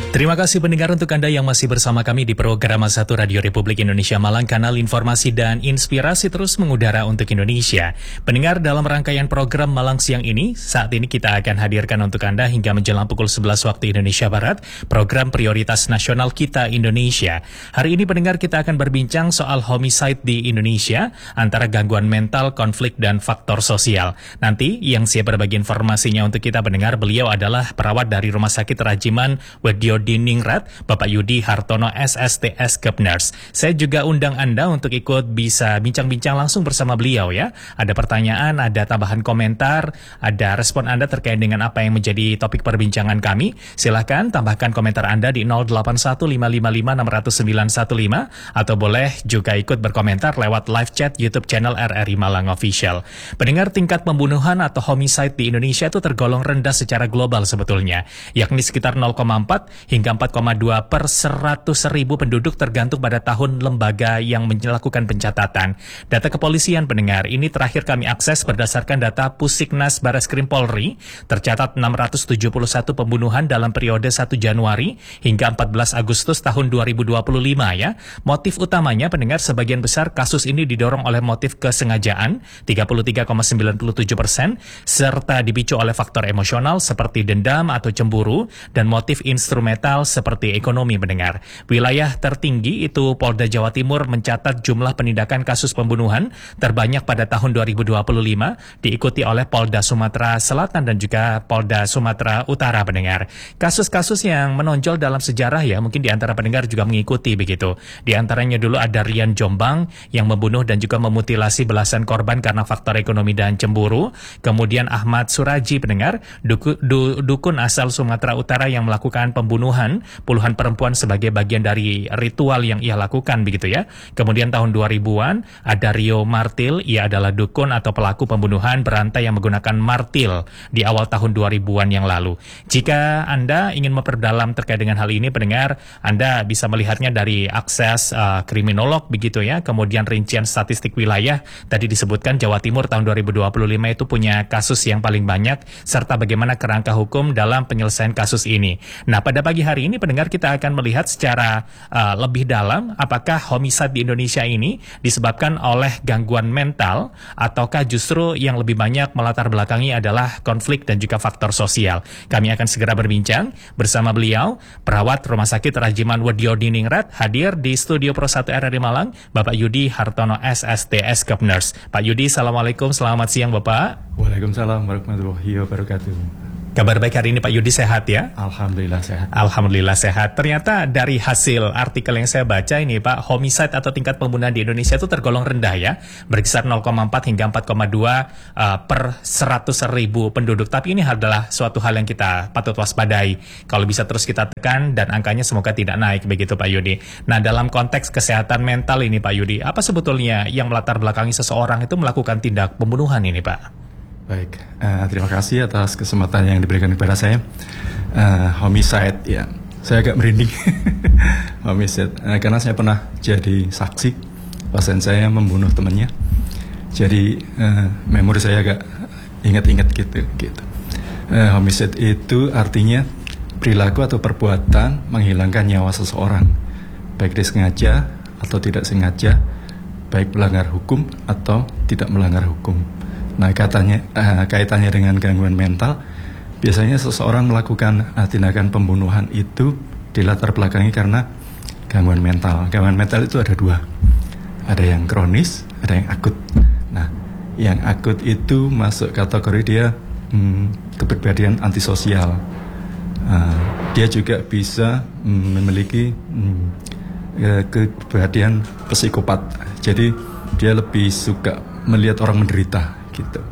Terima kasih pendengar untuk Anda yang masih bersama kami di program 1 Radio Republik Indonesia Malang, kanal informasi dan inspirasi terus mengudara untuk Indonesia. Pendengar, dalam rangkaian program Malang Siang ini, saat ini kita akan hadirkan untuk Anda hingga menjelang pukul 11 waktu Indonesia Barat, program prioritas nasional kita Indonesia. Hari ini pendengar, kita akan berbincang soal homicide di Indonesia, antara gangguan mental, konflik, dan faktor sosial. Nanti yang siap berbagi informasinya untuk kita pendengar, beliau adalah perawat dari Rumah Sakit Rajiman Wedyo Diningrat, Bapak Yudi Hartono SSTS Kepners. Saya juga undang Anda untuk ikut bisa bincang-bincang langsung bersama beliau ya. Ada pertanyaan, ada tambahan komentar, ada respon Anda terkait dengan apa yang menjadi topik perbincangan kami. Silahkan tambahkan komentar Anda di 081555600915 atau boleh juga ikut berkomentar lewat live chat YouTube channel RRI Malang Official. Pendengar, tingkat pembunuhan atau homicide di Indonesia itu tergolong rendah secara global sebetulnya, yakni sekitar 0,4 hingga 4,2 per 100.000 penduduk tergantung pada tahun lembaga yang melakukan pencatatan. Data kepolisian pendengar, ini terakhir kami akses berdasarkan data Pusiknas Bareskrim Polri, tercatat 671 pembunuhan dalam periode 1 Januari hingga 14 Agustus tahun 2025 ya. Motif utamanya pendengar, sebagian besar kasus ini didorong oleh motif kesengajaan 33,97%, serta dipicu oleh faktor emosional seperti dendam atau cemburu, dan motif instrumental seperti ekonomi pendengar. Wilayah tertinggi itu Polda Jawa Timur mencatat jumlah penindakan kasus pembunuhan terbanyak pada tahun 2025, diikuti oleh Polda Sumatera Selatan dan juga Polda Sumatera Utara pendengar. Kasus-kasus yang menonjol dalam sejarah ya, mungkin di antara pendengar juga mengikuti begitu. Di antaranya dulu ada Rian Jombang yang membunuh dan juga memutilasi belasan korban karena faktor ekonomi dan cemburu. Kemudian Ahmad Suraji pendengar, dukun asal Sumatera Utara yang melakukan pembunuhan puluhan perempuan sebagai bagian dari ritual yang ia lakukan begitu ya. Kemudian tahun 2000-an ada Rio Martil, ia adalah dukun atau pelaku pembunuhan berantai yang menggunakan martil di awal tahun 2000-an yang lalu. Jika Anda ingin memperdalam terkait dengan hal ini pendengar, Anda bisa melihatnya dari akses kriminolog begitu ya. Kemudian rincian statistik wilayah, tadi disebutkan Jawa Timur tahun 2025 itu punya kasus yang paling banyak, serta bagaimana kerangka hukum dalam penyelesaian kasus ini. Nah, pada pagi hari ini pendengar, kita akan melihat secara lebih dalam apakah homicide di Indonesia ini disebabkan oleh gangguan mental ataukah justru yang lebih banyak melatar belakangi adalah konflik dan juga faktor sosial. Kami akan segera berbincang bersama beliau, perawat Rumah Sakit Rajiman Wedyo Diningrat, hadir di studio Pro 1 RRI Malang, Bapak Yudi Hartono SSTS Kepners. Pak Yudi, Assalamualaikum, selamat siang Bapak. Waalaikumsalam warahmatullahi wabarakatuh. Kabar baik hari ini Pak Yudi, sehat ya? Alhamdulillah sehat. Alhamdulillah sehat. Ternyata dari hasil artikel yang saya baca ini Pak, homicide atau tingkat pembunuhan di Indonesia itu tergolong rendah ya, berkisar 0,4 hingga 4,2 per 100.000 penduduk. Tapi ini adalah suatu hal yang kita patut waspadai. Kalau bisa terus kita tekan dan angkanya semoga tidak naik begitu Pak Yudi. Nah, dalam konteks kesehatan mental ini Pak Yudi, apa sebetulnya yang melatar belakangi seseorang itu melakukan tindak pembunuhan ini Pak? Baik, terima kasih atas kesempatan yang diberikan kepada saya. Homicide, ya, saya agak merinding. Homicide, karena saya pernah jadi saksi pasien saya membunuh temannya. Jadi memori saya agak ingat-ingat gitu. Homicide itu artinya perilaku atau perbuatan menghilangkan nyawa seseorang, baik disengaja atau tidak sengaja, baik melanggar hukum atau tidak melanggar hukum. Nah, kaitannya dengan gangguan mental, biasanya seseorang melakukan tindakan pembunuhan itu dilatar belakangi karena gangguan mental. Gangguan mental itu ada dua, ada yang kronis, ada yang akut. Nah, yang akut itu masuk kategori dia kepribadian antisosial. Dia juga bisa memiliki kepribadian psikopat. Jadi dia lebih suka melihat orang menderita. Gitu.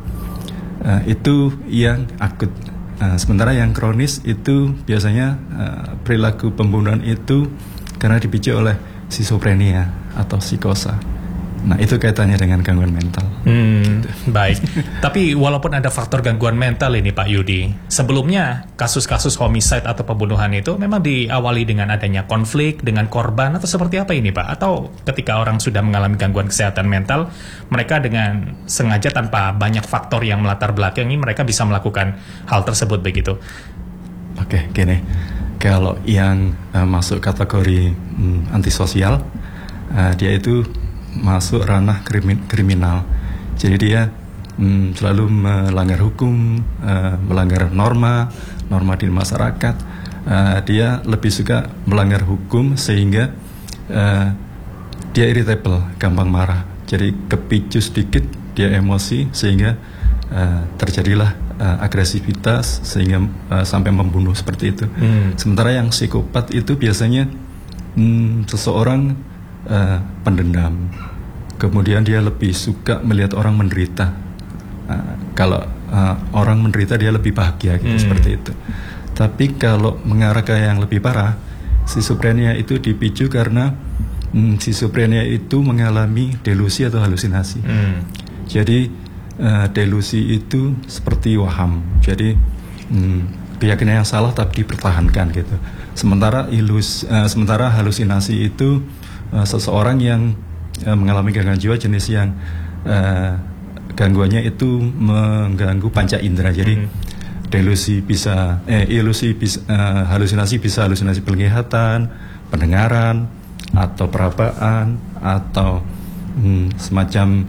Itu yang akut. Sementara yang kronis itu biasanya perilaku pembunuhan itu karena dipicu oleh skizofrenia atau psikosa. Nah, itu kaitannya dengan gangguan mental. Gitu. Baik. Tapi walaupun ada faktor gangguan mental ini Pak Yudi, sebelumnya kasus-kasus homicide atau pembunuhan itu memang diawali dengan adanya konflik dengan korban atau seperti apa ini Pak? Atau ketika orang sudah mengalami gangguan kesehatan mental, mereka dengan sengaja tanpa banyak faktor yang melatar belakangi mereka bisa melakukan hal tersebut begitu? Oke, gini. Kalau yang masuk kategori antisosial, dia itu masuk ranah kriminal. Jadi dia selalu melanggar hukum, melanggar norma di masyarakat. Dia lebih suka melanggar hukum sehingga dia irritable, gampang marah. Jadi kepicu sedikit dia emosi sehingga terjadilah agresivitas sehingga sampai membunuh seperti itu. Sementara yang psikopat itu biasanya seseorang pendendam. Kemudian dia lebih suka melihat orang menderita. Kalau orang menderita dia lebih bahagia gitu, seperti itu. Tapi kalau mengarah ke yang lebih parah, schizophrenia itu dipicu karena schizophrenia itu mengalami delusi atau halusinasi. Jadi delusi itu seperti waham. Jadi keyakinan yang salah tapi dipertahankan gitu. Sementara halusinasi itu seseorang yang mengalami gangguan jiwa jenis yang gangguannya itu mengganggu panca indera. Jadi halusinasi bisa halusinasi penglihatan, pendengaran, atau perabaan, atau semacam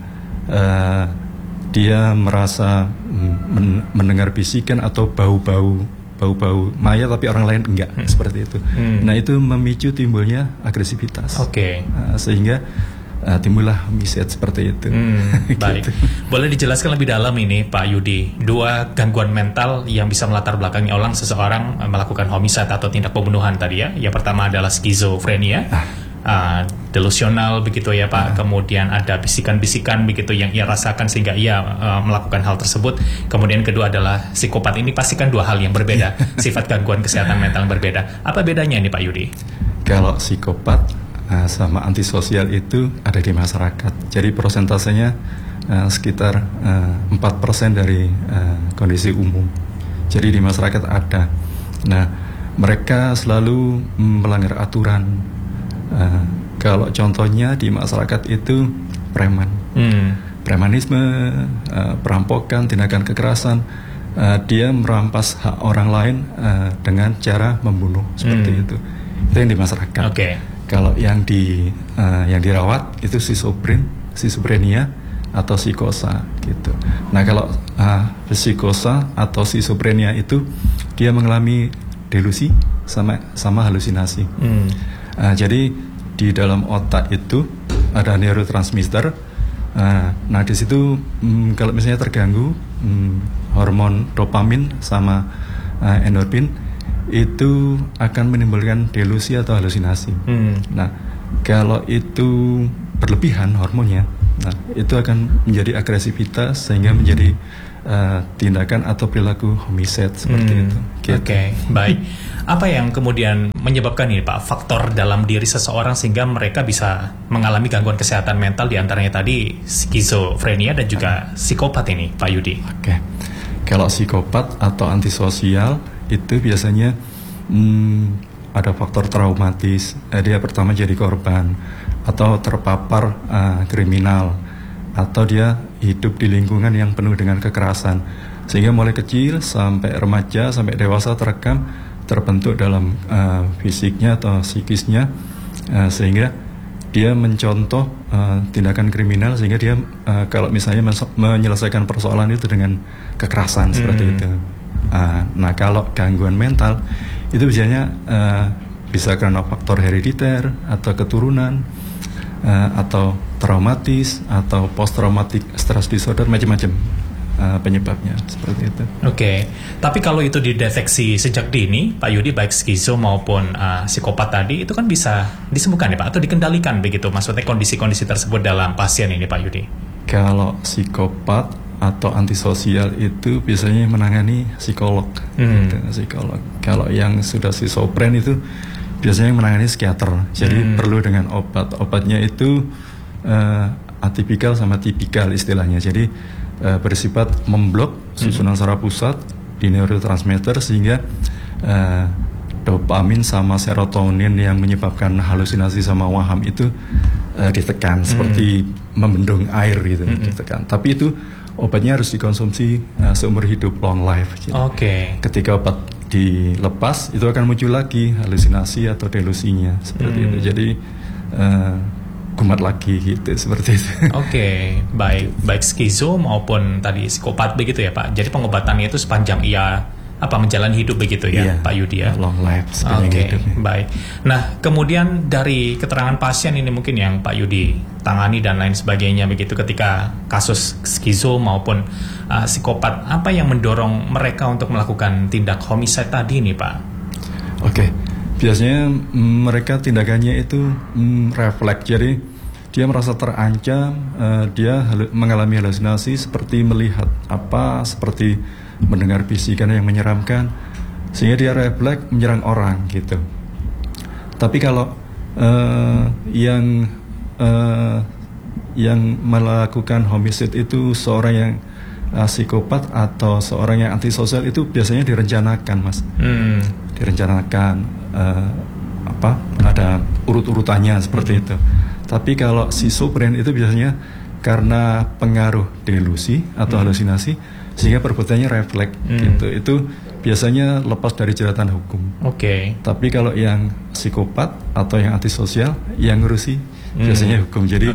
dia merasa mendengar bisikan atau bau-bau maya tapi orang lain enggak, seperti itu. Nah, itu memicu timbulnya agresivitas. Sehingga timbullah homicide seperti itu. Baik. Gitu. Boleh dijelaskan lebih dalam ini Pak Yudi, dua gangguan mental yang bisa melatar belakangi orang seseorang melakukan homicide atau tindak pembunuhan tadi ya. Yang pertama adalah skizofrenia. Delusional begitu ya Pak. Kemudian ada bisikan-bisikan begitu yang ia rasakan sehingga ia melakukan hal tersebut. Kemudian kedua adalah psikopat. Ini pastikan dua hal yang berbeda. Sifat gangguan kesehatan mental yang berbeda. Apa bedanya ini Pak Yudi? Kalau psikopat sama antisosial itu ada di masyarakat. Jadi persentasenya sekitar 4% dari kondisi umum. Jadi di masyarakat ada. Nah, mereka selalu melanggar aturan. Kalau contohnya di masyarakat itu preman, premanisme, perampokan, tindakan kekerasan, dia merampas hak orang lain dengan cara membunuh, seperti itu. Itu yang di masyarakat. Kalau yang dirawat itu schizophrenia atau psikosa gitu. Nah, kalau psikosa atau schizophrenia itu dia mengalami delusi sama halusinasi. Jadi di dalam otak itu ada neurotransmitter. Nah, di situ kalau misalnya terganggu hormon dopamin sama endorfin itu akan menimbulkan delusi atau halusinasi. Nah, kalau itu berlebihan hormonnya, nah itu akan menjadi agresivitas sehingga menjadi tindakan atau perilaku homicide seperti itu. Gitu. Baik. Apa yang kemudian menyebabkan ini Pak, faktor dalam diri seseorang sehingga mereka bisa mengalami gangguan kesehatan mental, diantaranya tadi skizofrenia dan juga psikopat ini Pak Yudi? Kalau psikopat atau antisosial itu biasanya ada faktor traumatis. Dia pertama jadi korban atau terpapar kriminal, atau dia hidup di lingkungan yang penuh dengan kekerasan sehingga mulai kecil sampai remaja sampai dewasa terbentuk dalam fisiknya atau psikisnya, sehingga dia mencontoh tindakan kriminal sehingga dia kalau misalnya menyelesaikan persoalan itu dengan kekerasan seperti itu. Nah, kalau gangguan mental itu biasanya bisa karena faktor herediter atau keturunan, atau traumatis atau post traumatic stress disorder, macam-macam penyebabnya seperti itu. Tapi kalau itu dideteksi sejak dini Pak Yudi, baik skizo maupun psikopat tadi, itu kan bisa disembuhkan ya Pak, atau dikendalikan begitu, maksudnya kondisi-kondisi tersebut dalam pasien ini Pak Yudi? Kalau psikopat atau antisosial itu biasanya menangani psikolog. Psikolog. Kalau yang sudah schizophren itu biasanya menangani psikiater. Jadi perlu dengan obat. Obatnya itu atipikal sama tipikal istilahnya. Jadi bersifat memblok susunan saraf pusat di neurotransmitter sehingga dopamin sama serotonin yang menyebabkan halusinasi sama waham itu ditekan, seperti membendung air gitu, ditekan. Tapi itu obatnya harus dikonsumsi seumur hidup, long life. Jadi ketika obat dilepas itu akan muncul lagi halusinasi atau delusinya seperti itu. Jadi kumat lagi gitu seperti itu. Oke, baik skizo maupun tadi psikopat begitu ya Pak. Jadi pengobatannya itu sepanjang ia menjalani hidup begitu ya, Pak Yudi ya. Long life Oke, baik. Nah, kemudian dari keterangan pasien ini mungkin yang Pak Yudi tangani dan lain sebagainya begitu ketika kasus skizo maupun psikopat, apa yang mendorong mereka untuk melakukan tindak homicide tadi nih Pak? Oke, biasanya mereka tindakannya itu refleks. Jadi dia merasa terancam, dia mengalami halusinasi seperti melihat seperti mendengar bisikan yang menyeramkan, sehingga dia refleks menyerang orang gitu. Tapi kalau yang melakukan homicide itu seorang yang psikopat atau seorang yang antisosial, itu biasanya direncanakan, Mas. Direncanakan ada urut-urutannya seperti itu. Tapi kalau schizopren itu biasanya karena pengaruh delusi atau halusinasi, sehingga perbuatannya refleks gitu. Itu biasanya lepas dari jeratan hukum. Tapi kalau yang psikopat atau yang antisosial, yang ngurusi biasanya hukum. Jadi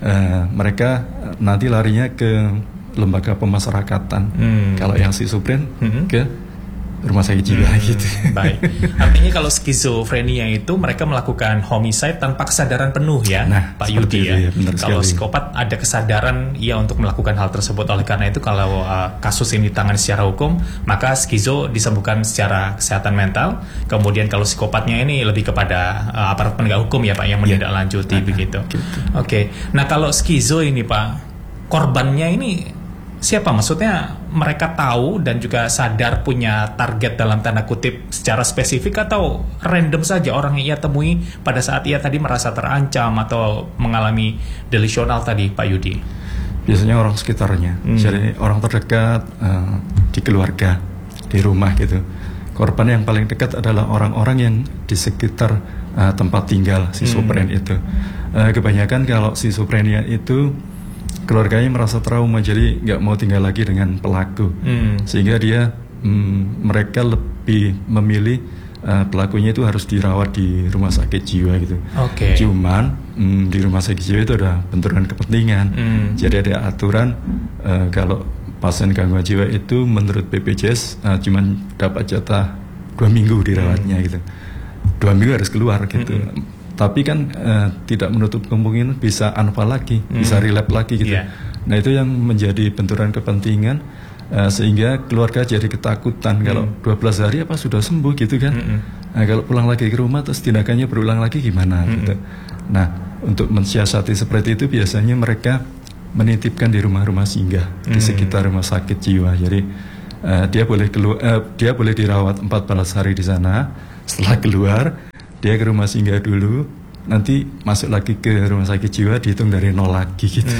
mereka nanti larinya ke lembaga pemasyarakatan. Kalau yang schizopren ke rumah sakit jiwa gitu. Baik. Artinya kalau skizofrenia itu mereka melakukan homicide tanpa kesadaran penuh ya, Pak Yudi ya. Kalau psikopat ada kesadaran untuk melakukan hal tersebut. Oleh karena itu kalau kasus ini ditangani secara hukum, maka skizo disembuhkan secara kesehatan mental. Kemudian kalau psikopatnya ini lebih kepada aparat penegak hukum ya Pak yang menindaklanjuti begitu. Oke. Nah kalau skizo ini Pak, korbannya ini siapa? Maksudnya mereka tahu dan juga sadar punya target dalam tanda kutip secara spesifik, atau random saja orang yang ia temui pada saat ia tadi merasa terancam atau mengalami delusional tadi, Pak Yudi? Biasanya orang sekitarnya, jadi orang terdekat di keluarga, di rumah gitu. Korban yang paling dekat adalah orang-orang yang di sekitar tempat tinggal schizopren itu. Kebanyakan kalau schizophrenia itu keluarganya merasa trauma, jadi nggak mau tinggal lagi dengan pelaku, sehingga mereka lebih memilih pelakunya itu harus dirawat di rumah sakit jiwa gitu. Cuman di rumah sakit jiwa itu ada benturan kepentingan, jadi ada aturan kalau pasien gangguan jiwa itu menurut BPJS cuman dapat jatah 2 minggu dirawatnya gitu, 2 minggu harus keluar gitu. Tapi kan tidak menutup kemungkinan bisa anfal lagi, bisa relapse lagi gitu. Nah itu yang menjadi benturan kepentingan, sehingga keluarga jadi ketakutan kalau 12 hari apa sudah sembuh gitu kan. Nah kalau pulang lagi ke rumah terus tindakannya berulang lagi gimana gitu. Nah untuk mensiasati seperti itu biasanya mereka menitipkan di rumah-rumah singgah di sekitar rumah sakit jiwa. Jadi dia boleh dirawat 14 hari di sana. Setelah keluar dia ke rumah singgah dulu, nanti masuk lagi ke rumah sakit jiwa, dihitung dari 0 lagi gitu.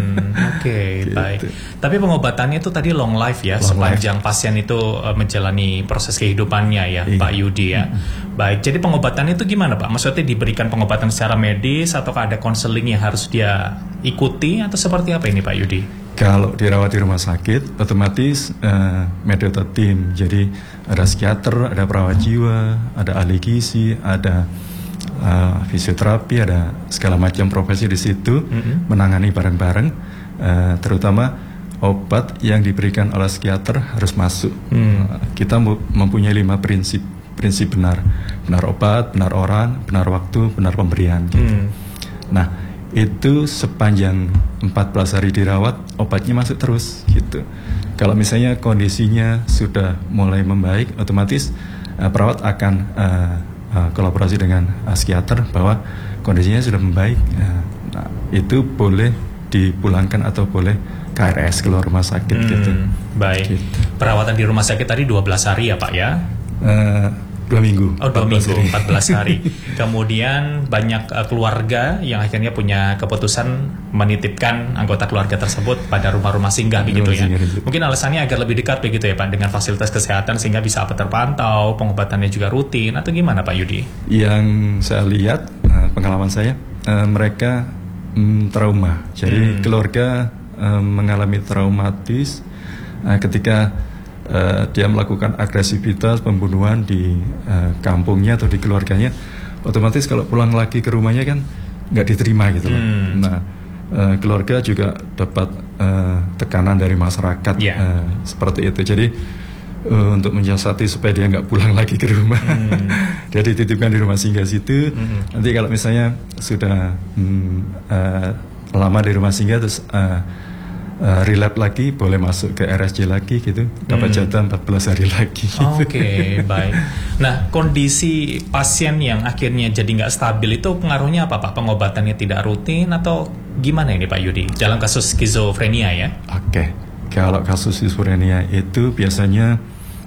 Gitu. Baik. Tapi pengobatannya itu tadi long life ya, sepanjang pasien itu menjalani proses kehidupannya ya, Pak Yudi ya. Baik, jadi pengobatannya itu gimana Pak? Maksudnya diberikan pengobatan secara medis atau ada konseling yang harus dia ikuti atau seperti apa ini Pak Yudi? Kalau dirawat di rumah sakit, otomatis metode tim. Jadi ada psikiater, ada perawat jiwa, ada ahli gizi, ada fisioterapi, ada segala macam profesi di situ menangani bareng-bareng. Terutama obat yang diberikan oleh psikiater harus masuk. Kita mempunyai 5 prinsip benar obat, benar orang, benar waktu, benar pemberian. Gitu. Nah itu sepanjang 14 hari dirawat, obatnya masuk terus gitu. Kalau misalnya kondisinya sudah mulai membaik, otomatis perawat akan kolaborasi dengan psikiater bahwa kondisinya sudah membaik. Nah, itu boleh dipulangkan atau boleh KRS keluar rumah sakit gitu. Baik. Gitu. Perawatan di rumah sakit tadi 12 hari ya Pak ya? 2 minggu. 2 minggu, 14 hari. Kemudian banyak keluarga yang akhirnya punya keputusan menitipkan anggota keluarga tersebut pada rumah-rumah singgah begitu ya. Mungkin alasannya agar lebih dekat begitu ya Pak dengan fasilitas kesehatan sehingga bisa terpantau, pengobatannya juga rutin atau gimana Pak Yudi? Yang saya lihat, pengalaman saya, mereka trauma. Jadi keluarga mengalami traumatis ketika dia melakukan agresivitas pembunuhan di kampungnya atau di keluarganya, otomatis kalau pulang lagi ke rumahnya kan nggak diterima gitu loh. Nah, keluarga juga dapat tekanan dari masyarakat seperti itu. Jadi untuk menyiasati supaya dia nggak pulang lagi ke rumah, dia dititipkan di rumah singgah situ. Nanti kalau misalnya sudah lama di rumah singgah terus relapse lagi, boleh masuk ke RSJ lagi gitu, dapat jatah 14 hari lagi gitu. Oke, baik. Nah, kondisi pasien yang akhirnya jadi nggak stabil itu pengaruhnya apa Pak? Pengobatannya tidak rutin atau gimana ini Pak Yudi dalam kasus skizofrenia ya? Oke, kalau kasus skizofrenia itu biasanya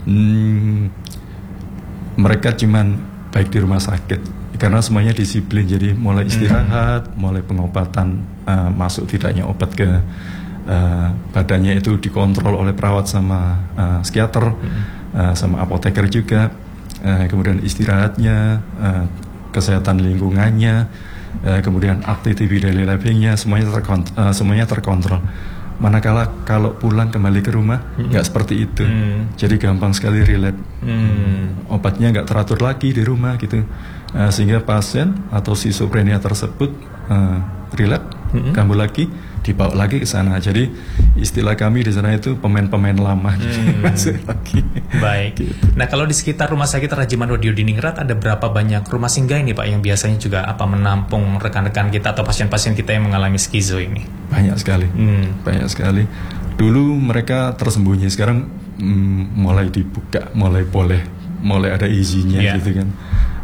mereka cuman baik di rumah sakit karena semuanya disiplin, jadi mulai istirahat, mulai pengobatan, masuk tidaknya obat ke badannya itu dikontrol oleh perawat sama psikiater, sama apoteker juga, kemudian istirahatnya, kesehatan lingkungannya, kemudian aktivitas daily livingnya semuanya terkontrol. Manakala kalau pulang kembali ke rumah nggak seperti itu, jadi gampang sekali relapse. Obatnya nggak teratur lagi di rumah gitu, sehingga pasien atau skizofrenia tersebut relapse, kambuh lagi, dibawa lagi ke sana. Jadi istilah kami di sana itu pemain-pemain lama masuk lagi. Baik. Gitu. Nah, kalau di sekitar Rumah Sakit Rajiman Diningrat ada berapa banyak rumah singgah ini Pak yang biasanya juga menampung rekan-rekan kita atau pasien-pasien kita yang mengalami skizo ini? Banyak sekali, banyak sekali. Dulu mereka tersembunyi, sekarang mulai dibuka, mulai ada izinnya gitu kan.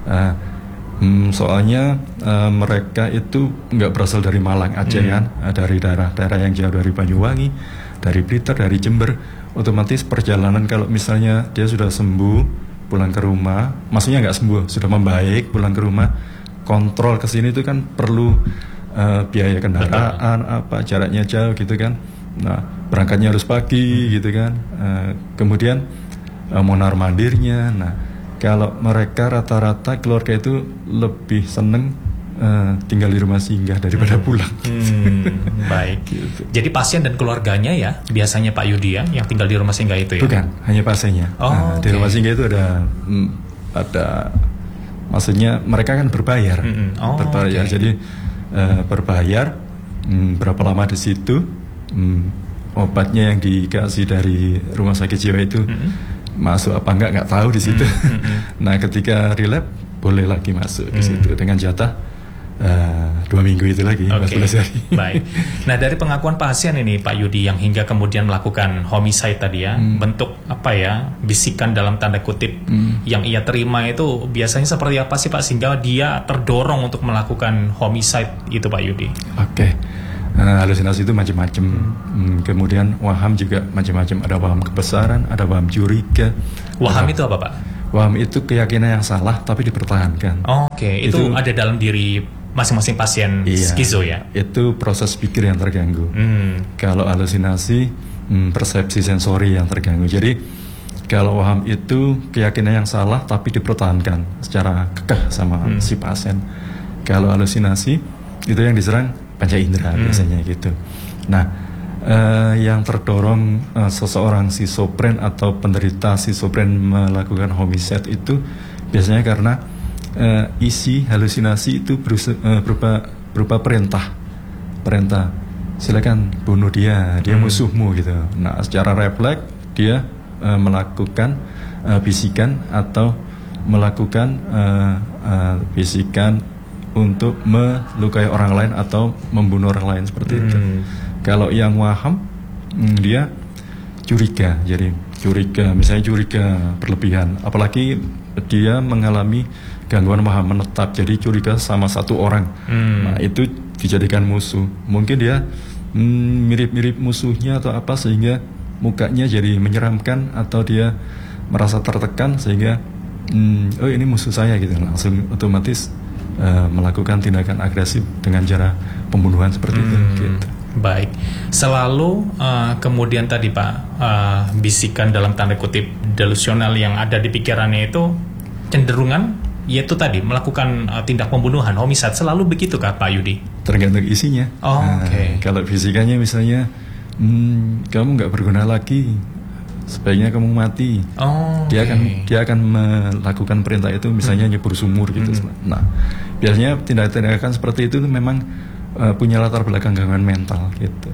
Soalnya mereka itu nggak berasal dari Malang aja kan, dari daerah-daerah yang jauh, dari Banyuwangi, dari Blitar, dari Jember. Otomatis perjalanan kalau misalnya dia sudah sembuh pulang ke rumah, maksudnya nggak sembuh, sudah membaik pulang ke rumah, kontrol ke sini itu kan perlu biaya kendaraan, jaraknya jauh gitu kan. Nah, berangkatnya harus pagi gitu kan. Kemudian mondar mandirnya. Nah, kalau mereka rata-rata keluarga itu lebih seneng tinggal di rumah singgah daripada pulang. Baik. Gitu. Jadi pasien dan keluarganya ya biasanya Pak Yudi ya yang tinggal di rumah singgah itu ya? Bukan, hanya pasiennya. Di rumah singgah itu ada maksudnya mereka kan berbayar. Berbayar. Jadi berbayar berapa lama di situ, obatnya yang dikasih dari rumah sakit jiwa itu masuk apa nggak tahu di situ. Nah, ketika relapse boleh lagi masuk di situ dengan jatah 2 minggu itu lagi, 14 hari. Baik. Nah, dari pengakuan pasien ini Pak Yudi yang hingga kemudian melakukan homicide tadi ya, bentuk bisikan dalam tanda kutip yang ia terima itu biasanya seperti apa sih Pak sehingga dia terdorong untuk melakukan homicide itu Pak Yudi? Oke. Halusinasi itu macam-macam. Kemudian waham juga macam-macam. Ada waham kebesaran, ada waham curiga. Waham itu apa Pak? Waham itu keyakinan yang salah tapi dipertahankan. Oke. Itu ada dalam diri masing-masing pasien skizo ya? Itu proses pikir yang terganggu. Kalau halusinasi, persepsi sensori yang terganggu. Jadi kalau waham itu keyakinan yang salah tapi dipertahankan secara kekeh sama si pasien. Kalau halusinasi itu yang diserang panca indera biasanya gitu. Nah, yang terdorong seseorang skizofren atau penderita skizofren melakukan homicide itu biasanya karena isi halusinasi itu berupa perintah, silakan bunuh dia musuhmu gitu. Nah, secara refleks dia melakukan bisikan atau melakukan bisikan untuk melukai orang lain atau membunuh orang lain seperti itu. Kalau yang waham, dia curiga. Jadi misalnya curiga berlebihan. Apalagi dia mengalami gangguan waham menetap. Jadi curiga sama satu orang. Nah, itu dijadikan musuh. Mungkin dia mirip-mirip musuhnya atau apa sehingga mukanya jadi menyeramkan atau dia merasa tertekan sehingga oh ini musuh saya gitu. Langsung otomatis melakukan tindakan agresif dengan cara pembunuhan seperti itu gitu. Baik, selalu kemudian tadi Pak bisikan dalam tanda kutip delusional yang ada di pikirannya itu cenderungan yaitu tadi melakukan tindak pembunuhan, homicide, selalu begitukah Pak Yudi? Tergantung isinya. Oke. Kalau bisikannya misalnya kamu nggak berguna lagi, sebaiknya kamu mati. Dia akan melakukan perintah itu, misalnya nyebur sumur gitu. Nah, biasanya tindakan seperti itu memang punya latar belakang gangguan mental gitu.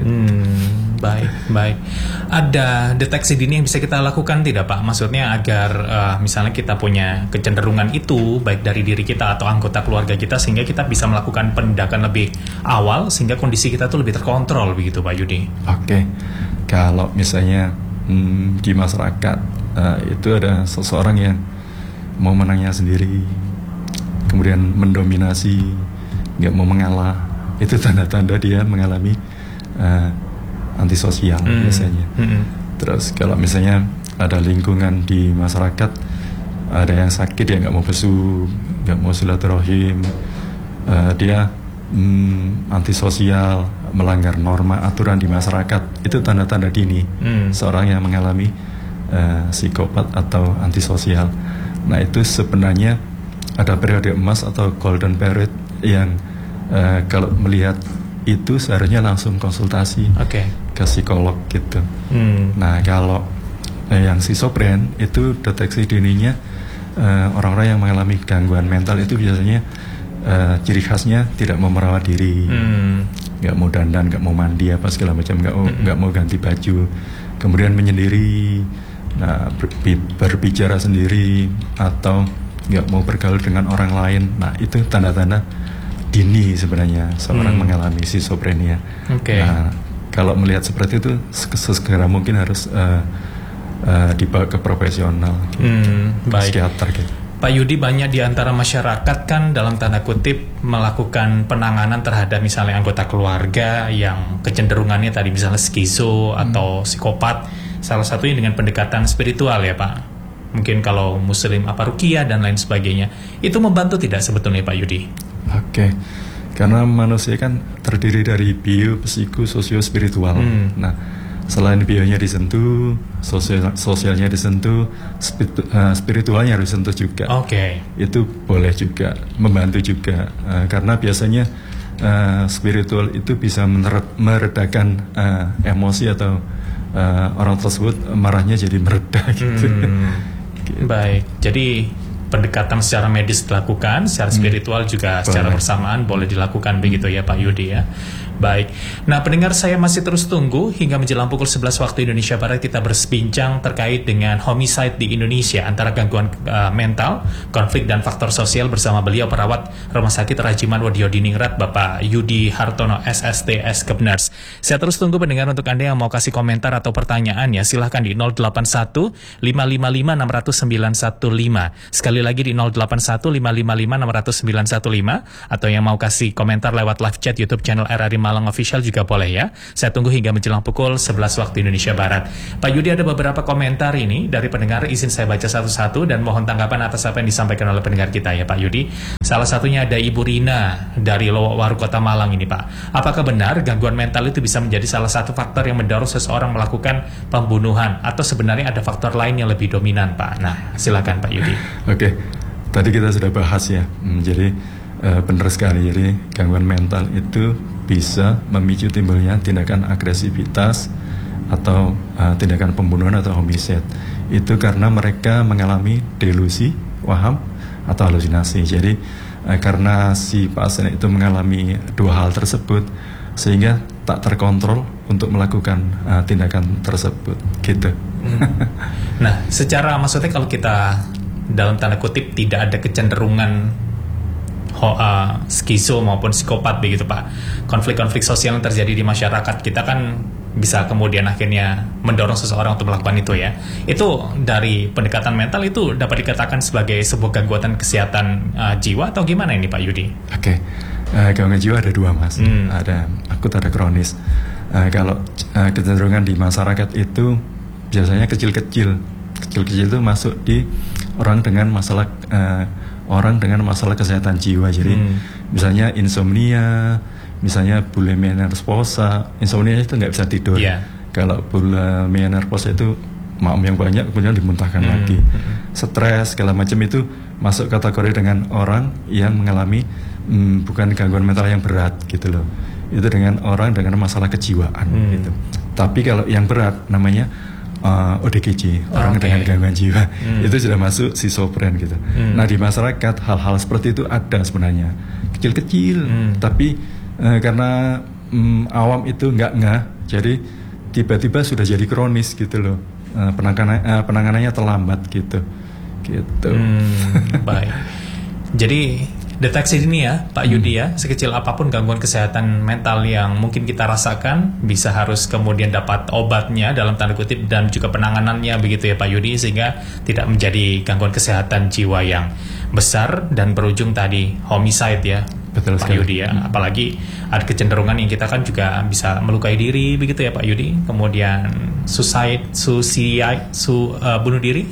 Baik. Ada deteksi dini yang bisa kita lakukan tidak Pak? Maksudnya agar misalnya kita punya kecenderungan itu baik dari diri kita atau anggota keluarga kita, sehingga kita bisa melakukan penindakan lebih awal sehingga kondisi kita tuh lebih terkontrol begitu Pak Yudi. Oke. Kalau misalnya di masyarakat itu ada seseorang yang mau menangnya sendiri, kemudian mendominasi, nggak mau mengalah, itu tanda-tanda dia mengalami antisosial biasanya. Terus kalau misalnya ada lingkungan di masyarakat, ada yang sakit, dia nggak mau besuk, nggak mau silaturahim, dia antisosial, melanggar norma aturan di masyarakat, itu tanda-tanda dini seorang yang mengalami psikopat atau antisosial. Nah, itu sebenarnya ada periode emas atau golden period yang kalau melihat itu seharusnya langsung konsultasi ke psikolog gitu. Nah, kalau yang schizopren itu deteksi dininya orang-orang yang mengalami gangguan mental itu biasanya ciri khasnya tidak mau merawat diri, nggak mau dandan, nggak mau mandi apa segala macam, nggak mau ganti baju, kemudian menyendiri, nah berbicara sendiri atau nggak mau bergaul dengan orang lain. Nah, itu tanda-tanda dini sebenarnya seorang mengalami schizophrenia. Nah, kalau melihat seperti itu segera mungkin harus dibawa ke profesional, psikiater gitu. Pak Yudi, banyak di antara masyarakat kan dalam tanda kutip melakukan penanganan terhadap misalnya anggota keluarga yang kecenderungannya tadi misalnya skizo atau psikopat, salah satunya dengan pendekatan spiritual ya Pak. Mungkin kalau muslim apa ruqyah dan lain sebagainya. Itu membantu tidak sebetulnya Pak Yudi? Oke. Karena manusia kan terdiri dari bio, psiko, sosio, spiritual. Nah, selain bionya disentuh, sosialnya disentuh, spiritualnya harus disentuh juga. Itu boleh juga, membantu juga. Karena biasanya spiritual itu bisa meredakan emosi atau orang tersebut marahnya jadi mereda gitu. Baik, jadi pendekatan secara medis dilakukan, secara spiritual juga secara bersamaan boleh dilakukan begitu ya Pak Yudi ya. Baik, nah pendengar, saya masih terus tunggu hingga menjelang pukul 11 waktu Indonesia Barat kita berbincang terkait dengan homicide di Indonesia, antara gangguan mental, konflik dan faktor sosial bersama beliau perawat Rumah Sakit Rajiman Wadiodiningrat Bapak Yudi Hartono SSTS Kebners. Saya terus tunggu pendengar untuk Anda yang mau kasih komentar atau pertanyaan ya, silahkan di 081 555 600 915. Sekali lagi di 081 555 600 915, atau yang mau kasih komentar lewat live chat YouTube channel RRI Malang Official juga boleh ya. Saya tunggu hingga menjelang pukul 11 waktu Indonesia Barat. Pak Yudi, ada beberapa komentar ini dari pendengar, izin saya baca satu-satu dan mohon tanggapan atas apa yang disampaikan oleh pendengar kita ya Pak Yudi. Salah satunya ada Ibu Rina dari Lowawaru Kota Malang ini Pak. Apakah benar gangguan mental itu bisa menjadi salah satu faktor yang mendorong seseorang melakukan pembunuhan, atau sebenarnya ada faktor lain yang lebih dominan Pak? Nah, silakan Pak Yudi. Oke, tadi kita sudah bahas ya. Jadi benar sekali, jadi gangguan mental itu bisa memicu timbulnya tindakan agresivitas atau tindakan pembunuhan atau homicide. Itu karena mereka mengalami delusi, waham, atau halusinasi. Jadi karena si pasien itu mengalami dua hal tersebut, sehingga tak terkontrol untuk melakukan tindakan tersebut gitu. Nah, secara maksudnya kalau kita dalam tanda kutip tidak ada kecenderungan skizo maupun psikopat begitu Pak, konflik-konflik sosial yang terjadi di masyarakat kita kan bisa kemudian akhirnya mendorong seseorang untuk melakukan itu ya. Itu dari pendekatan mental itu dapat dikatakan sebagai sebuah gangguan kesehatan jiwa atau gimana ini Pak Yudi? Oke. Gangguan jiwa ada dua Mas, ada akut, ada kronis. Kalau kecenderungan di masyarakat itu biasanya kecil-kecil itu masuk di orang dengan masalah kesehatan jiwa. Jadi misalnya insomnia, misalnya bulimia nervosa. Insomnia itu nggak bisa tidur. Kalau bulimia nervosa itu malam yang banyak kemudian dimuntahkan lagi. Stres segala macam itu masuk kategori dengan orang yang mengalami bukan gangguan mental yang berat gitu loh. Itu dengan orang dengan masalah kejiwaan gitu. Tapi kalau yang berat namanya ODGJ, orang dengan gangguan jiwa, itu sudah masuk schizofren gitu. Nah di masyarakat hal-hal seperti itu ada sebenarnya, kecil-kecil, tapi karena awam itu nggak, jadi tiba-tiba sudah jadi kronis gitu loh, penanganannya terlambat gitu. Baik. Jadi deteksi dini ya Pak Yudi ya, sekecil apapun gangguan kesehatan mental yang mungkin kita rasakan bisa harus kemudian dapat obatnya dalam tanda kutip dan juga penanganannya begitu ya Pak Yudi, sehingga tidak menjadi gangguan kesehatan jiwa yang besar dan berujung tadi homicide ya. Betul Pak sekali. Yudi ya, apalagi ada kecenderungan yang kita kan juga bisa melukai diri begitu ya Pak Yudi, kemudian bunuh diri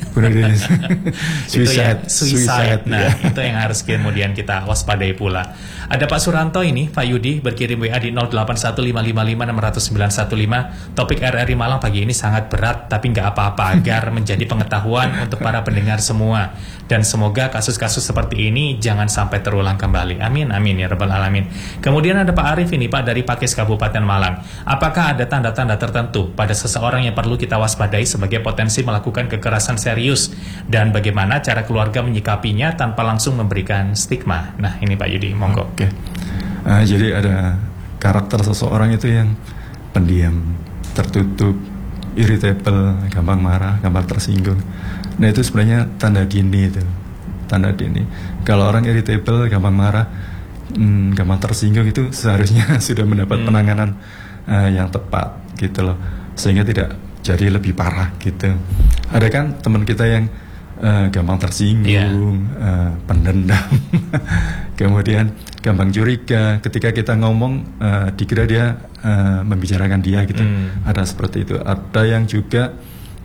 suicide. Nah itu yang harus kemudian kita waspadai pula. Ada Pak Suranto ini, Pak Yudi berkirim WA di 081555600915. Topik RRI Malang pagi ini sangat berat, tapi nggak apa-apa agar menjadi pengetahuan untuk para pendengar semua. Dan semoga kasus-kasus seperti ini jangan sampai terulang kembali. Amin, amin ya Rabbal Alamin. Kemudian ada Pak Arif ini, Pak, dari Pakis Kabupaten Malang. Apakah ada tanda-tanda tertentu pada seseorang yang perlu kita waspadai sebagai potensi melakukan kekerasan serius? Dan bagaimana cara keluarga menyikapinya tanpa langsung memberikan stigma? Nah, ini Pak Yudi, monggo. Oke. Jadi ada karakter seseorang itu yang pendiam, tertutup, irritable, gampang marah, gampang tersinggung. Nah itu sebenarnya tanda dini itu. Tanda dini. Kalau orang irritable, gampang marah, gampang tersinggung, itu seharusnya sudah mendapat penanganan yang tepat gitu loh, sehingga tidak jadi lebih parah gitu. Ada kan teman kita yang gampang tersinggung, pendendam, kemudian gampang curiga ketika kita ngomong, dikira dia membicarakan dia gitu. Ada seperti itu. Ada yang juga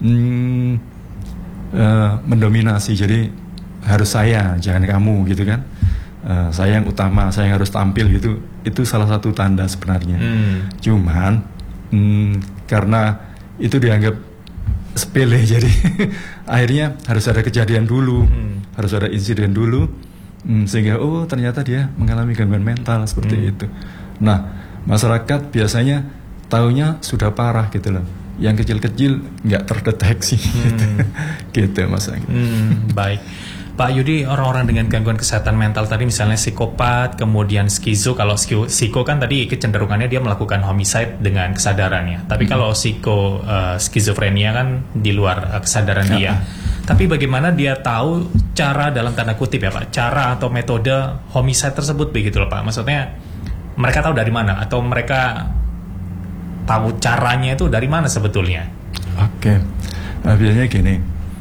mendominasi, jadi harus saya, jangan kamu gitu kan. Saya yang utama, saya yang harus tampil gitu. Itu salah satu tanda sebenarnya. Cuman karena itu dianggap sepele, jadi akhirnya harus ada kejadian dulu, harus ada insiden dulu, sehingga ternyata dia mengalami gangguan mental seperti itu. Nah masyarakat biasanya taunya sudah parah gitu loh, yang kecil-kecil nggak terdeteksi gitu Mas. Baik Pak Yudi, orang-orang dengan gangguan kesehatan mental tadi misalnya psikopat, kemudian skizo. Kalau psiko kan tadi kecenderungannya dia melakukan homicide dengan kesadarannya. Tapi kalau skizofrenia kan di luar kesadaran dia. Tapi bagaimana dia tahu cara, dalam tanda kutip ya Pak, cara atau metode homicide tersebut begitu loh Pak. Maksudnya mereka tahu dari mana, atau mereka tahu caranya itu dari mana sebetulnya? Oke. Biasanya gini,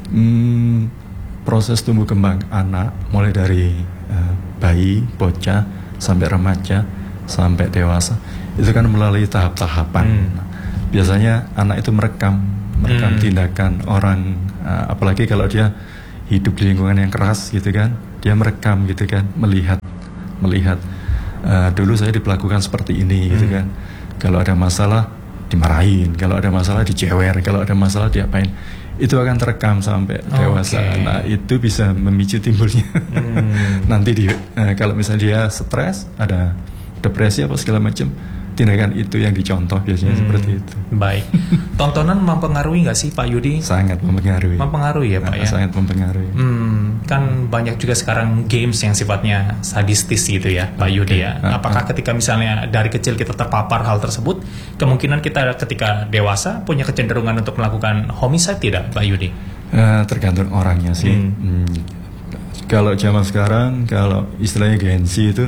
proses tumbuh kembang anak mulai dari bayi, bocah, sampai remaja, sampai dewasa, itu kan melalui tahap-tahapan. Biasanya anak itu merekam tindakan orang, apalagi kalau dia hidup di lingkungan yang keras gitu kan, dia merekam gitu kan, melihat dulu saya diperlakukan seperti ini gitu kan. Kalau ada masalah dimarahin, kalau ada masalah dicewer, kalau ada masalah diapain. Itu akan terekam sampai dewasa. Nah itu bisa memicu timbulnya nanti kalau misalnya dia stres, ada depresi apa segala macam, tindakan itu yang dicontoh biasanya seperti itu. Baik. Tontonan mempengaruhi nggak sih Pak Yudi? Sangat mempengaruhi. Mempengaruhi ya Pak ya? Sangat mempengaruhi. Kan banyak juga sekarang games yang sifatnya sadistis gitu ya Pak Yudi ya. Apakah ketika misalnya dari kecil kita terpapar hal tersebut, kemungkinan kita ketika dewasa punya kecenderungan untuk melakukan homicide tidak Pak Yudi? Tergantung orangnya sih. Kalau zaman sekarang, kalau istilahnya Gen Z itu,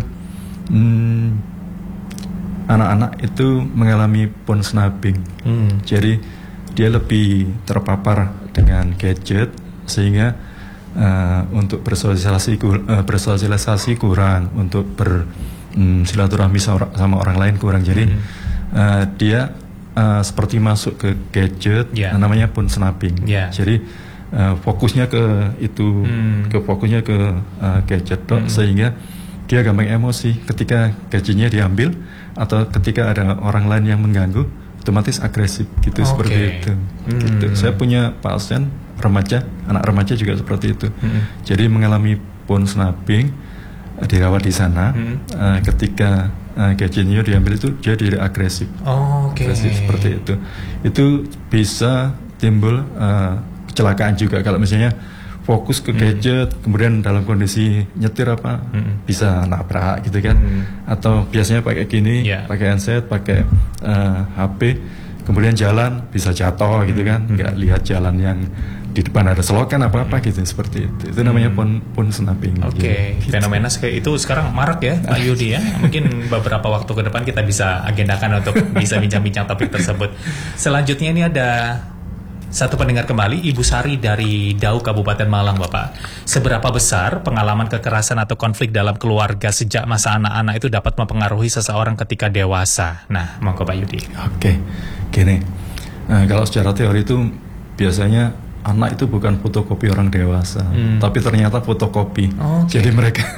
anak-anak itu mengalami phone snubbing. Jadi dia lebih terpapar dengan gadget, sehingga untuk bersosialisasi kurang, untuk bersilaturahmi sama orang lain kurang. Jadi dia seperti masuk ke gadget, namanya phone snubbing. Jadi fokusnya ke itu, fokusnya ke gadget, sehingga dia gampang emosi ketika gadgetnya diambil, atau ketika ada orang lain yang mengganggu, otomatis agresif gitu. Seperti itu. Gitu. Saya punya pasien remaja, anak remaja juga seperti itu. Jadi mengalami phone snubbing, dirawat di sana. Ketika gadgetnya diambil itu dia jadi agresif. Agresif seperti itu. Itu bisa timbul kecelakaan juga kalau misalnya fokus ke gadget, kemudian dalam kondisi nyetir bisa nabrak gitu kan, atau biasanya pakai gini, pakai handset, pakai HP, kemudian jalan bisa jatuh gitu kan, nggak lihat jalan yang di depan ada selokan apa gitu, seperti itu namanya phone snapping. Gitu. Fenomena kayak itu sekarang marak ya Pak Yudi ya. Mungkin beberapa waktu ke depan kita bisa agendakan untuk bisa bincang-bincang topik tersebut. Selanjutnya ini ada satu pendengar kembali, Ibu Sari dari Dau, Kabupaten Malang, Bapak. Seberapa besar pengalaman kekerasan atau konflik dalam keluarga sejak masa anak-anak itu dapat mempengaruhi seseorang ketika dewasa? Nah, monggo Pak Yudi. Oke, gini. Kalau secara teori itu biasanya anak itu bukan fotokopi orang dewasa, tapi ternyata fotokopi. Jadi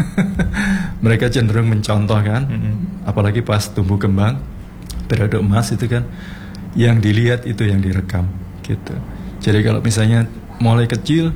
mereka cenderung mencontoh kan, apalagi pas tumbuh kembang, periode emas itu kan, yang dilihat itu yang direkam. Gitu. Jadi kalau misalnya mulai kecil,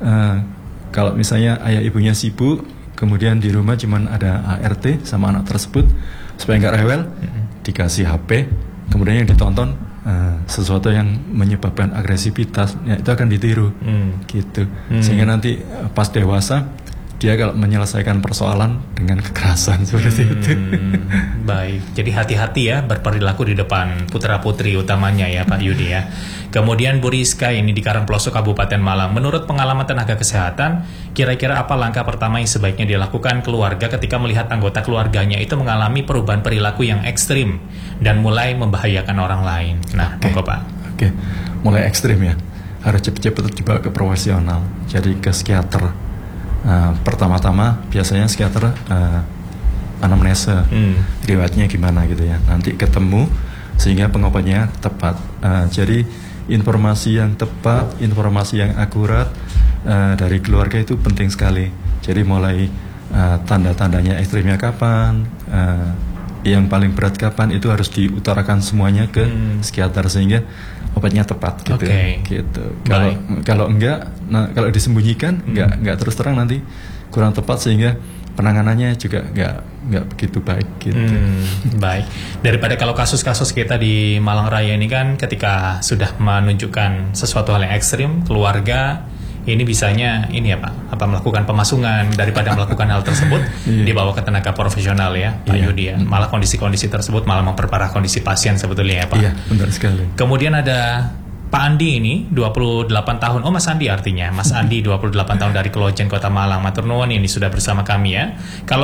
kalau misalnya ayah ibunya sibuk, kemudian di rumah cuman ada ART sama anak tersebut, supaya nggak rewel, dikasih HP, kemudian yang ditonton sesuatu yang menyebabkan agresivitas, ya itu akan ditiru, gitu. Sehingga nanti pas dewasa dia kalau menyelesaikan persoalan dengan kekerasan seperti itu. Baik, jadi hati-hati ya berperilaku di depan putra-putri utamanya ya Pak Yudi ya. Kemudian Bu Rizka ini di Karangploso, Kabupaten Malang. Menurut pengalaman tenaga kesehatan, kira-kira apa langkah pertama yang sebaiknya dilakukan keluarga ketika melihat anggota keluarganya itu mengalami perubahan perilaku yang ekstrim dan mulai membahayakan orang lain? Nah, monggo Pak. Oke, mulai ekstrim ya. Harus cepat-cepat dibawa ke profesional. Jadi ke psikiater. Pertama-tama biasanya psikiater anamnesa, riwayatnya gimana gitu ya. Nanti ketemu sehingga pengobatannya tepat. Jadi informasi yang tepat, informasi yang akurat dari keluarga itu penting sekali. Jadi mulai tanda-tandanya ekstrimnya kapan, yang paling berat kapan, itu harus diutarakan semuanya ke psikiater sehingga obatnya tepat gitu. Gitu. Kalau enggak, kalau disembunyikan enggak terus terang nanti kurang tepat sehingga penanganannya juga enggak begitu baik gitu. Baik. Daripada kalau kasus-kasus kita di Malang Raya ini kan ketika sudah menunjukkan sesuatu hal yang ekstrim, keluarga ini bisanya ini ya Pak, melakukan pemasungan daripada melakukan hal tersebut dibawa ke tenaga profesional ya Pak Yudi ya. Malah kondisi-kondisi tersebut malah memperparah kondisi pasien sebetulnya ya Pak. Iya, benar sekali. Kemudian ada Pak Andi ini 28 tahun. Oh Mas Andi artinya. Mas Andi 28 tahun dari Kelojen, Kota Malang. Matur nuwun ini sudah bersama kami ya. Kalau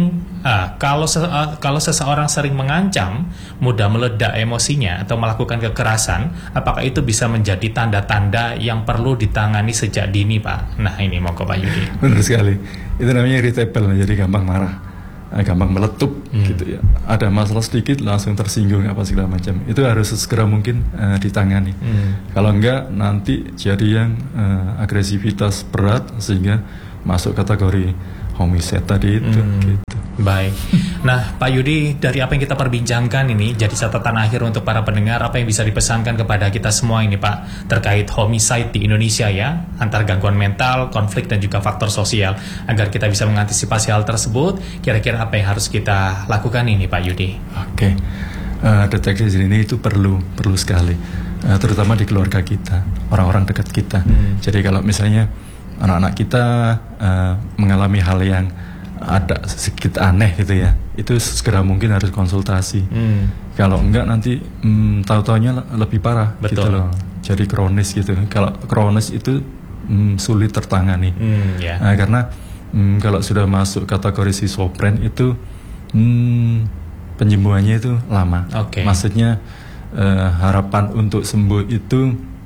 seseorang sering mengancam, mudah meledak emosinya atau melakukan kekerasan, apakah itu bisa menjadi tanda-tanda yang perlu ditangani sejak dini Pak? Nah ini monggo Pak Yudi. Benar sekali. Itu namanya irritable, jadi gampang marah, gampang meletup gitu ya. Ada masalah sedikit langsung tersinggung apa segala macam. Itu harus segera mungkin ditangani. Kalau enggak nanti jadi yang agresivitas berat sehingga masuk kategori homicide tadi itu. Gitu. Baik. Nah Pak Yudi, dari apa yang kita perbincangkan ini jadi catatan akhir untuk para pendengar, apa yang bisa dipesankan kepada kita semua ini Pak terkait homicide di Indonesia ya, antar gangguan mental, konflik dan juga faktor sosial, agar kita bisa mengantisipasi hal tersebut. Kira-kira apa yang harus kita lakukan ini Pak Yudi? Oke. Deteksi ini itu perlu sekali, terutama di keluarga kita, orang-orang dekat kita. Jadi kalau misalnya anak-anak kita mengalami hal yang ada sedikit aneh gitu ya, itu segera mungkin harus konsultasi. Kalau enggak nanti tahu-taunya lebih parah. Betul. Gitu loh. Jadi kronis gitu. Kalau kronis itu sulit tertangani. Karena kalau sudah masuk kategori schizofren itu penyembuhannya itu lama. Maksudnya harapan untuk sembuh itu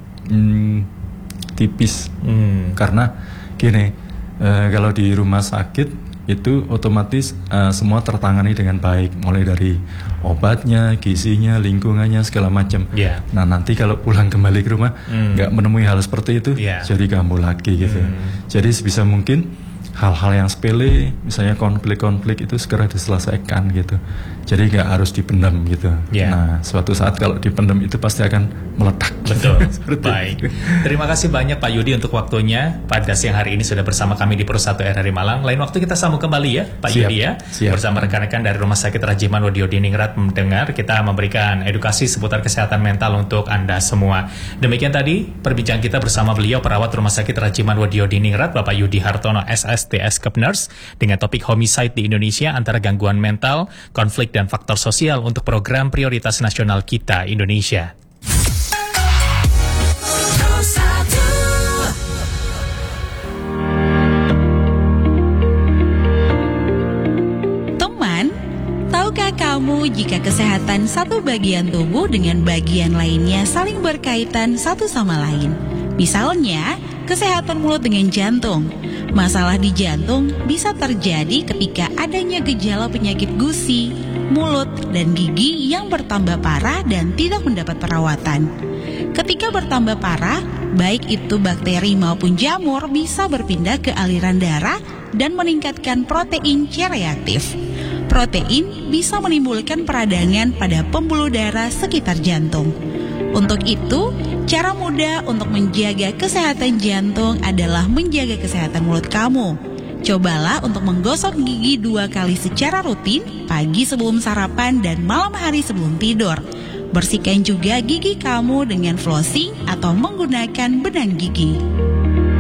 tipis. Karena gini, kalau di rumah sakit itu otomatis semua tertangani dengan baik, mulai dari obatnya, gizinya, lingkungannya, segala macam. Nah nanti kalau pulang kembali ke rumah nggak menemui hal seperti itu, jadi kambuh lagi gitu. Jadi sebisa mungkin hal-hal yang sepele, misalnya konflik-konflik itu segera diselesaikan gitu. Jadi nggak harus dipendam gitu. Yeah. Nah, suatu saat kalau dipendam itu pasti akan meledak. Betul. Baik. Terima kasih banyak Pak Yudi untuk waktunya pada siang hari ini sudah bersama kami di Pro 1 RRI Malang. Lain waktu kita sambung kembali ya Pak Yudi ya. Siap. Bersama rekan-rekan dari Rumah Sakit Rajiman Wadiodiningrat mendengar kita memberikan edukasi seputar kesehatan mental untuk Anda semua. Demikian tadi perbincangan kita bersama beliau perawat Rumah Sakit Rajiman Wadiodiningrat Bapak Yudi Hartono SSTS Kepners dengan topik homicide di Indonesia antara gangguan mental, konflik dan faktor sosial untuk program prioritas nasional kita Indonesia. Teman, tahukah kamu jika kesehatan satu bagian tubuh dengan bagian lainnya saling berkaitan satu sama lain? Misalnya, kesehatan mulut dengan jantung. Masalah di jantung bisa terjadi ketika adanya gejala penyakit gusi, mulut, dan gigi yang bertambah parah dan tidak mendapat perawatan. Ketika bertambah parah, baik itu bakteri maupun jamur bisa berpindah ke aliran darah dan meningkatkan protein C reaktif. Protein bisa menimbulkan peradangan pada pembuluh darah sekitar jantung. Untuk itu, cara mudah untuk menjaga kesehatan jantung adalah menjaga kesehatan mulut kamu. Cobalah untuk menggosok gigi 2 kali secara rutin, pagi sebelum sarapan dan malam hari sebelum tidur. Bersihkan juga gigi kamu dengan flossing atau menggunakan benang gigi.